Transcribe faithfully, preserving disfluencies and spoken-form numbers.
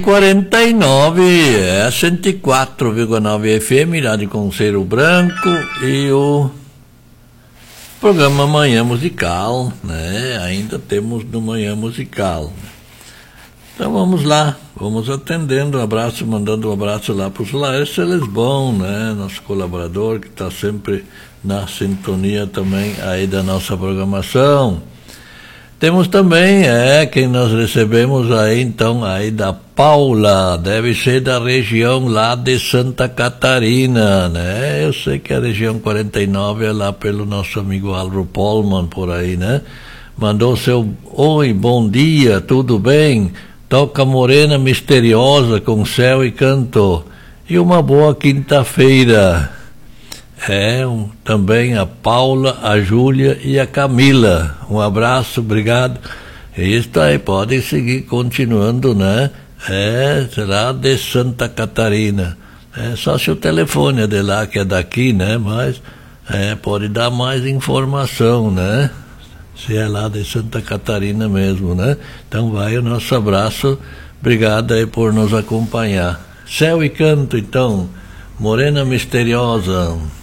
quarenta e nove, é cento e quatro vírgula nove F M, Rádio Conselho Branco, e o programa Manhã Musical, né? Ainda temos no Manhã Musical. Então vamos lá, vamos atendendo, um abraço, mandando um abraço lá para o Laércio Lesbon, né? Nosso colaborador que está sempre na sintonia também aí da nossa programação. Temos também, é, quem nós recebemos aí, então, aí da Paula, deve ser da região lá de Santa Catarina, né? Eu sei que a região quarenta e nove é lá pelo nosso amigo Álvaro Polman, por aí, né? Mandou seu, oi, bom dia, tudo bem? Toca Morena Misteriosa com Céu e Canto. E uma boa quinta-feira. É, um, também a Paula, a Júlia e a Camila. Um abraço, obrigado. Isso aí, podem seguir continuando, né? É, será de Santa Catarina. É só se o telefone é de lá, que é daqui, né? Mas é, pode dar mais informação, né? Se é lá de Santa Catarina mesmo, né? Então vai o nosso abraço. Obrigado aí por nos acompanhar. Céu e Canto, então. Morena Misteriosa.